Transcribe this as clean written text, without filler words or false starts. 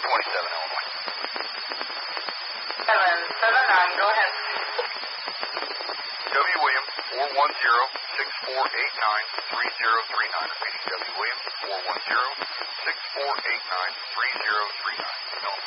Illinois. 779, go ahead. W. Williams, 410-6489-3039. Repeating, W. Williams, 410-6489-3039.